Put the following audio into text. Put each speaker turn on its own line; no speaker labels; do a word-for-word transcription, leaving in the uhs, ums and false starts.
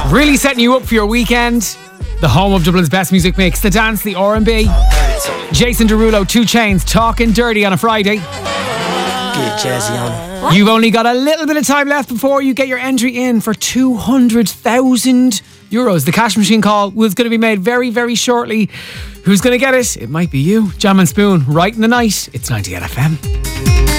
Really setting you up for your weekend. The home of Dublin's best music mix, the dance, the R and B. Jason Derulo, two Chainz, Talking Dirty on a Friday.
Get jazzy on.
You've only got a little bit of time left before you get your entry in for two hundred thousand euros. The cash machine call was going to be made very, very shortly. Who's going to get it? It might be you. Jam and Spoon, right in the night. It's ninety-eight F M.